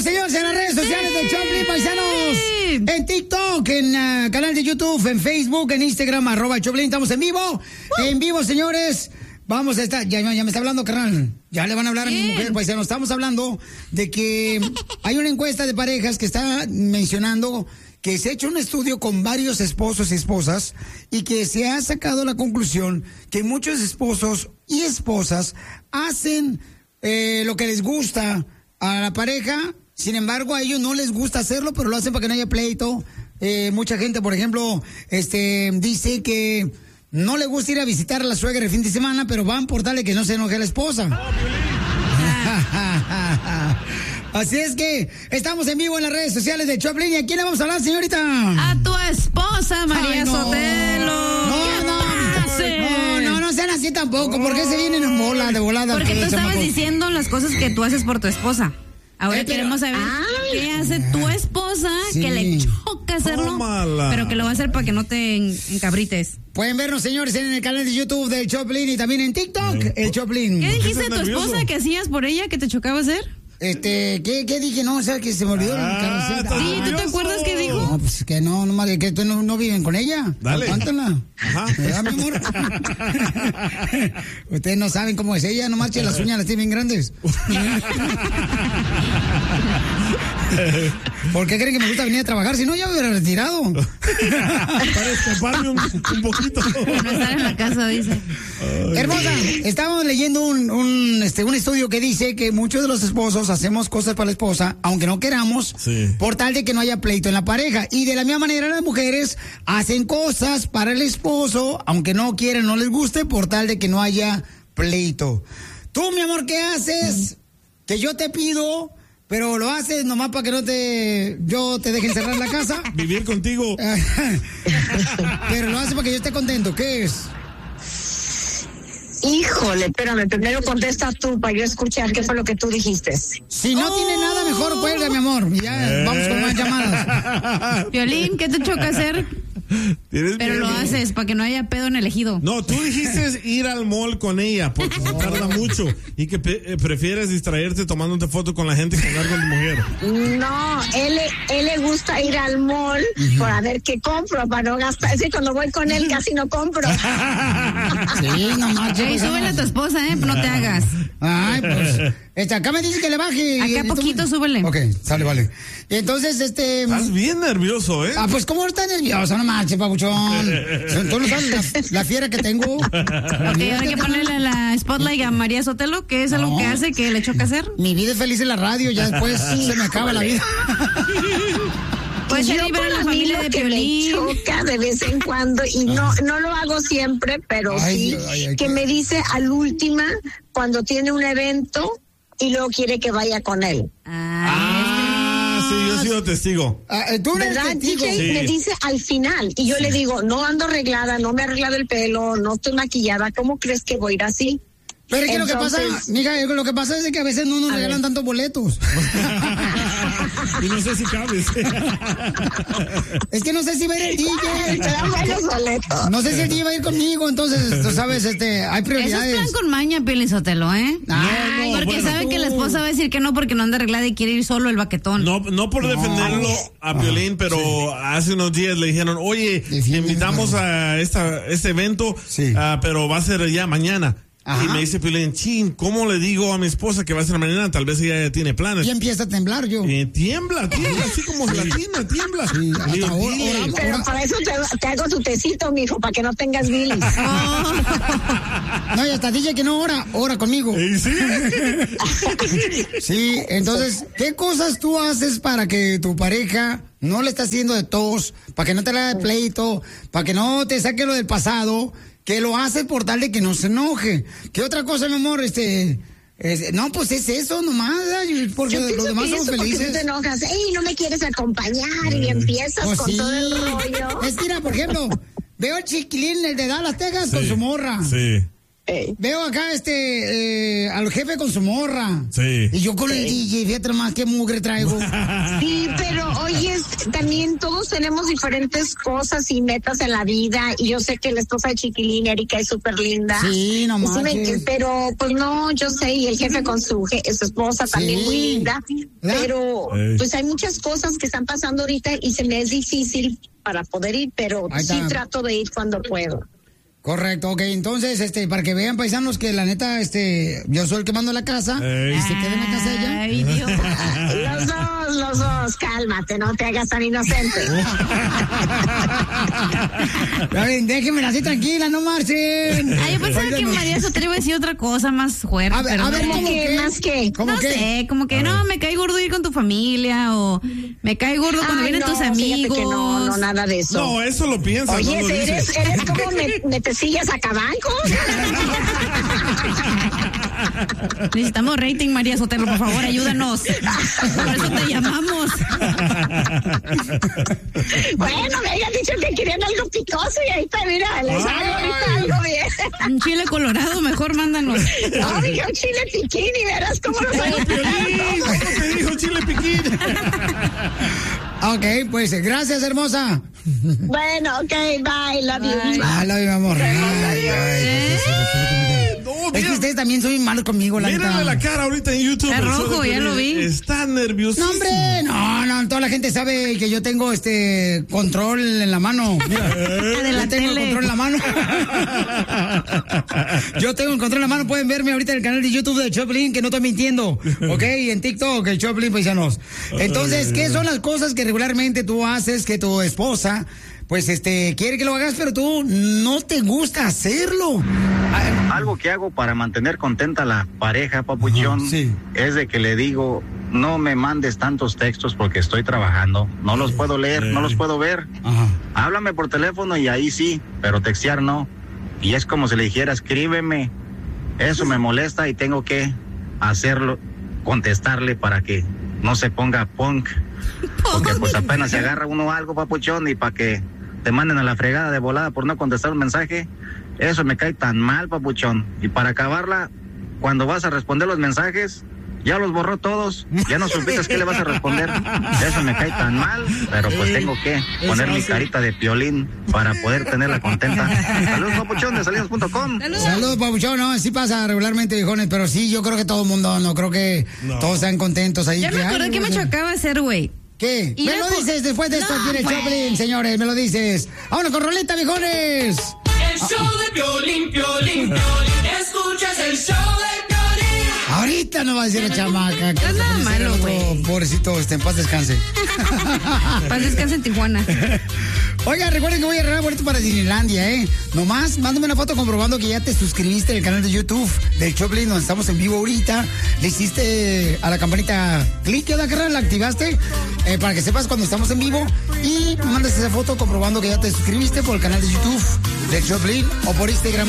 Estamos, señores, en las redes sociales de Choplin, paisanos. En TikTok, en canal de YouTube, en Facebook, en Instagram, @Choplin. Estamos en vivo. En vivo, señores. Vamos a estar... Ya me está hablando, carnal. Ya le van a hablar a mi mujer, paisanos. Estamos hablando de que hay una encuesta de parejas que está mencionando que se ha hecho un estudio con varios esposos y esposas y que se ha sacado la conclusión que muchos esposos y esposas hacen lo que les gusta a la pareja. Sin embargo, a ellos no les gusta hacerlo, pero lo hacen para que no haya pleito. Mucha gente, por ejemplo, dice que no le gusta ir a visitar a la suegra el fin de semana, pero van por darle que no se enoje a la esposa. Así es que estamos en vivo en las redes sociales de Choplin. ¿Y a quién le vamos a hablar, señorita? A tu esposa, María Sotelo. No sean así tampoco. ¿Por qué se vienen en bola, de volada? Porque tú estabas diciendo las cosas que tú haces por tu esposa. Ahora queremos saber qué hace tu esposa, que le choca hacerlo, pero que lo va a hacer para que no te encabrites. Pueden vernos, señores, en el canal de YouTube del Choplin y también en TikTok, el Choplin. ¿Qué dijiste de tu esposa que hacías por ella, que te chocaba hacer? ¿Qué dije? No, o sea, que se me olvidó el carrusel. Sí, ¿tú te acuerdas qué dijo? No, pues que no, nomás que tú no viven con ella. Dale. Aguántala. Ajá. Mi amor. Ustedes no saben cómo es ella, nomás que las uñas las tienen bien grandes. ¿Por qué creen que me gusta venir a trabajar? Si no, ya me hubiera retirado. Para escaparme un poquito. No estar en la casa, dice. Hermosa, estábamos leyendo un estudio que dice que muchos de los esposos hacemos cosas para la esposa, aunque no queramos, por tal de que no haya pleito en la pareja. Y de la misma manera las mujeres hacen cosas para el esposo, aunque no quieran, no les guste, por tal de que no haya pleito. Tú, mi amor, ¿qué haces? Que yo te pido... Pero lo haces nomás para que yo te deje encerrar en la casa. Vivir contigo. Pero lo haces para que yo esté contento. ¿Qué es? Híjole, espérame, primero contesta tú para yo escuchar qué fue lo que tú dijiste. Si no tiene nada mejor, cuelga, mi amor. Y ya vamos con más llamadas. Violín, ¿qué te choca hacer? Pero lo haces para que no haya pedo en el ejido. No, tú dijiste ir al mall con ella porque se tarda mucho y que prefieres distraerte tomándote foto con la gente que andar con tu mujer. No, él le gusta ir al mall para ver qué compro, para no gastar. Es que cuando voy con él casi no compro. Sí, no manches. Ey, súbele a tu esposa, no te hagas. Ay, pues. Acá me dice que le baje. Acá poquito, súbele. Ok, sale, vale. Entonces, Estás bien nervioso, ¿eh? Pues, ¿cómo estás nervioso? No manches, papuchón. Tú no sabes la fiera que tengo. Ok, ahora hay que ponerle la spotlight a María Sotelo, que es algo que hace, que le choca hacer. Mi vida es feliz en la radio, ya después se me acaba la vida. Pues yo ver a la para mí familia lo de que Piolín. me choca de vez en cuando, y no lo hago siempre, pero que me dice al última cuando tiene un evento y luego quiere que vaya con él. Sí, yo he sido testigo. ¿Tú eres ¿Verdad, testigo? DJ? Sí. Me dice al final, y yo le digo, no ando arreglada, no me he arreglado el pelo, no estoy maquillada, ¿cómo crees que voy a ir así? Pero es que Entonces, lo que pasa, mija, lo que pasa es que a veces no nos regalan tantos boletos. Y no sé si cabes. Es que no sé si va a ir el DJ. Te dan buenos boletos. No sé si el DJ va a ir conmigo, entonces, tú sabes, hay Eso prioridades. es plan con maña, Piolín Sotelo, ¿eh? No, Porque bueno, sabe que la esposa va a decir que no porque no anda arreglada y quiere ir solo el baquetón. No por defenderlo a Piolín, pero hace unos días le dijeron, oye, te invitamos a este evento, pero va a ser ya mañana. Ajá. Y me dice Piolín, chin, ¿cómo le digo a mi esposa que va a ser mañana? Tal vez ella ya tiene planes. Y empieza a temblar yo. Tiembla, así como gelatina, tiembla. Sí, Le digo, hasta ahora, "Dile". Pero para eso te hago tu tecito, mijo, para que no tengas bilis. No, y hasta DJ que no ora conmigo. Sí. Sí, entonces, ¿qué cosas tú haces para que tu pareja no le esté haciendo de tos, para que no te la haga de pleito, para que no te saque lo del pasado, que lo haces por tal de que no se enoje? ¿Qué otra cosa, mi amor? No, pues es eso nomás, porque los demás somos felices. Tú te enojas, no me quieres acompañar y empiezas Pues con sí. todo el rollo. Es que, mira, por ejemplo, veo al chiquilín, el de Dallas, Texas, con su morra. Sí. veo acá al jefe con su morra. Sí. Y yo con el DJ, fíjate más qué mugre traigo. Sí, pero oye, también todos tenemos diferentes cosas y metas en la vida. Y yo sé que la esposa de Chiquilín, Erika, es súper linda. Sí, no manches. Pero pues no, yo sé, y el jefe con su esposa también muy linda. Pero pues hay muchas cosas que están pasando ahorita y se me es difícil para poder ir, pero sí trato de ir cuando puedo. Correcto, ok, entonces, para que vean, paisanos, que la neta, yo soy el que mando la casa, y se queda en la casa ella. Ay, Dios. Los dos, cálmate, no te hagas tan inocente. Déjenme así tranquila, no marchen. Ay, yo pensaba que María Sotelo iba a decir otra cosa más fuerte. A ver, ¿cómo que? ¿Más qué? No sé, como que no, me cae gordo ir con tu familia, o me cae gordo cuando vienen tus amigos. Que no, nada de eso. No, eso lo piensas. Oye, no lo eres como metecillas a cabancos. Necesitamos rating, María Sotelo, por favor, ayúdanos. Por eso te llamamos. Bueno, me habían dicho que querían algo picoso y ahí está, mira, les hago ahorita algo bien. Un chile colorado, mejor mándanos. No, dije un chile piquín y verás cómo lo hago. ¿Cómo te dijo chile piquín? Ok, pues gracias, hermosa. Bueno, ok, bye, love you. Love you, amor. Es que ustedes también son malos conmigo, la neta. Mírale la cara ahorita en YouTube. Está rojo, ya lo vi. Está nerviosísimo. No, hombre, no, toda la gente sabe que yo tengo control en la mano. Yo tengo el control en la mano. Yo tengo el control en la mano. Pueden verme ahorita en el canal de YouTube de Choplin, que no estoy mintiendo. Ok, en TikTok, el Choplin, paisanos. Entonces, ¿qué son las cosas que regularmente tú haces que tu esposa, pues, quiere que lo hagas, pero tú no te gusta hacerlo? Algo que hago para mantener contenta a la pareja, papuchón, es de que le digo, no me mandes tantos textos porque estoy trabajando, no los puedo leer, no los puedo ver. Háblame por teléfono y ahí sí, pero textear no. Y es como si le dijera, escríbeme. Eso me molesta y tengo que hacerlo, contestarle para que no se ponga punk. Porque pues apenas se agarra uno algo, papuchón, y para que te manden a la fregada de volada por no contestar un mensaje. Eso me cae tan mal, papuchón. Y para acabarla, cuando vas a responder los mensajes, ya los borró todos. Ya no supiste qué le vas a responder. Eso me cae tan mal, pero pues tengo que poner mi carita de piolín para poder tenerla contenta. Saludos, papuchón, de salidos.com. Saludos, papuchón. No, sí pasa regularmente, viejones, pero sí, yo creo que todo el mundo, no creo que todos sean contentos ahí. Ya me acordé que me chocaba hacer, güey. ¿Qué? Me lo dices después de esto aquí en el Choplin, señores, me lo dices. ¡Vámonos con roleta, viejones! El show de Piolín, Piolín, Piolín. Escuchas el show de Piolín. Ahorita no va a decir la chamaca. No es nada malo, güey. Pobrecito, en paz descanse. Paz descanse en Tijuana. Oiga, recuerden que voy a regalar boleto para Disneylandia, Nomás, mándame una foto comprobando que ya te suscribiste al canal de YouTube del Choplin, donde estamos en vivo ahorita. Le hiciste a la campanita clic, ¿la carrera? ¿La activaste? Para que sepas cuando estamos en vivo. Y mandas esa foto comprobando que ya te suscribiste por el canal de YouTube del Choplin o por Instagram